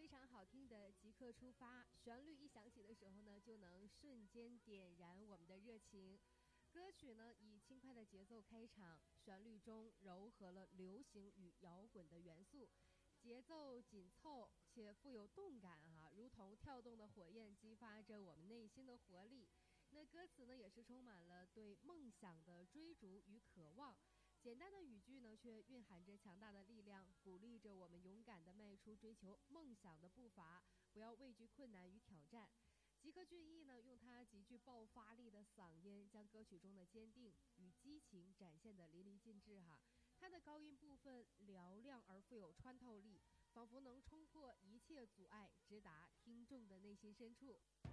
常好听的即刻出发，旋律一响起的时候呢，就能瞬间点燃我们的热情。歌曲呢以轻快的节奏开场，旋律中糅合了流行与摇滚的元素，节奏紧凑且富有动感如同跳动的火焰，激发着我们内心的活力。那歌词呢也是充满了对梦想的追逐与渴望。简单的语句呢，却蕴含着强大的力量，鼓励着我们勇敢地迈出追求梦想的步伐，不要畏惧困难与挑战。吉克隽逸呢，用他极具爆发力的嗓音，将歌曲中的坚定与激情展现得淋漓尽致他的高音部分嘹亮而富有穿透力，仿佛能冲破一切阻碍，直达听众的内心深处。